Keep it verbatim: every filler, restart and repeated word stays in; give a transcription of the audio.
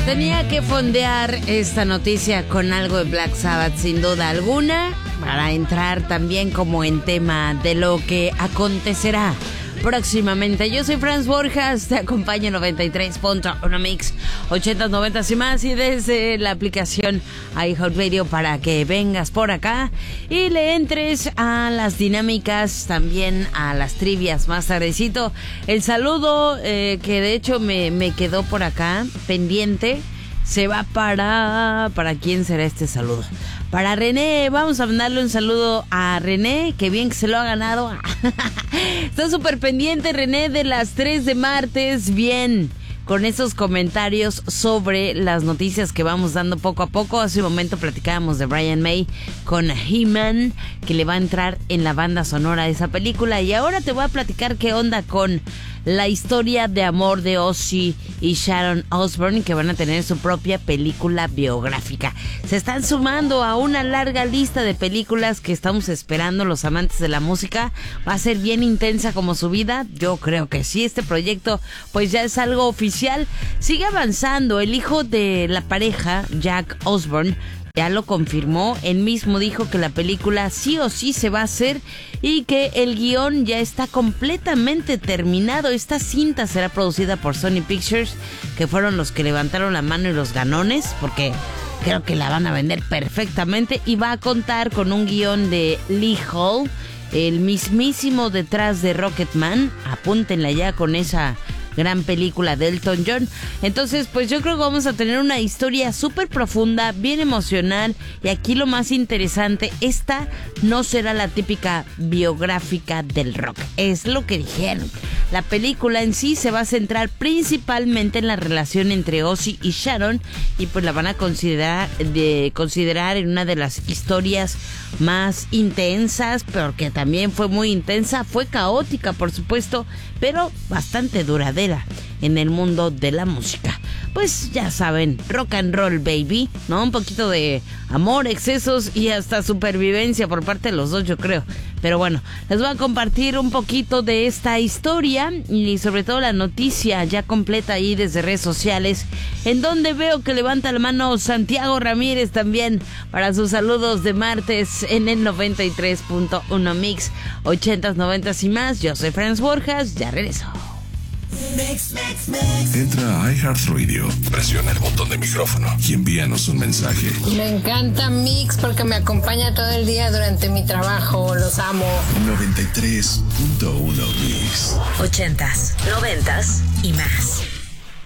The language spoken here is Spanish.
Tenía que fondear esta noticia con algo de Black Sabbath, sin duda alguna, para entrar también como en tema de lo que acontecerá próximamente. Yo soy Franz Borjas, te acompaño en noventa y tres punto uno Mix, ochentas, noventas y más, y desde la aplicación iHeartRadio para que vengas por acá y le entres a las dinámicas, también a las trivias más tardecito. El saludo eh, que de hecho me, me quedó por acá pendiente se va para... ¿Para quién será este saludo? Para René. Vamos a mandarle un saludo a René, que bien que se lo ha ganado. Está súper pendiente René de las tres de martes. Bien, con esos comentarios sobre las noticias que vamos dando poco a poco. Hace un momento platicábamos de Brian May con He-Man, que le va a entrar en la banda sonora de esa película. Y ahora te voy a platicar qué onda con la historia de amor de Ozzy y Sharon Osbourne, que van a tener su propia película biográfica. Se están sumando a una larga lista de películas que estamos esperando los amantes de la música. Va a ser bien intensa como su vida. Yo creo que sí, este proyecto pues ya es algo oficial. Sigue avanzando. El hijo de la pareja, Jack Osbourne, ya lo confirmó. Él mismo dijo que la película sí o sí se va a hacer y que el guión ya está completamente terminado. Esta cinta será producida por Sony Pictures, que fueron los que levantaron la mano y los ganones, porque creo que la van a vender perfectamente, y va a contar con un guión de Lee Hall, el mismísimo detrás de Rocketman. Apúntenla ya con esa gran película de Elton John. Entonces, pues yo creo que vamos a tener una historia súper profunda, bien emocional. Y aquí lo más interesante, esta no será la típica biográfica del rock. Es lo que dijeron. La película en sí se va a centrar principalmente en la relación entre Ozzy y Sharon, y pues la van a considerar, de, considerar en una de las historias más intensas, porque también fue muy intensa, fue caótica por supuesto, pero bastante duradera en el mundo de la música. Pues ya saben, rock and roll baby, ¿no? Un poquito de amor, excesos y hasta supervivencia por parte de los dos, yo creo. Pero bueno, les voy a compartir un poquito de esta historia y sobre todo la noticia ya completa ahí desde redes sociales, en donde veo que levanta la mano Santiago Ramírez también para sus saludos de martes en el noventa y tres punto uno Mix, ochentas, noventas y más. Yo soy Franz Borjas, ya regreso. Mix, mix, mix. Entra a iHeartRadio, presiona el botón de micrófono y envíanos un mensaje. Me encanta Mix porque me acompaña todo el día durante mi trabajo. Los amo. noventa y tres punto uno Mix. Ochentas, noventas y más.